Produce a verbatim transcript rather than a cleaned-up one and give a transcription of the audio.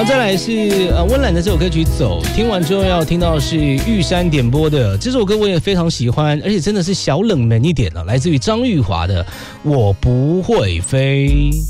好，再来是呃温岚的这首歌曲《走》，听完之后要听到是玉山点播的这首歌，我也非常喜欢，而且真的是小冷门一点了，来自于张玉华的《我不会飞》。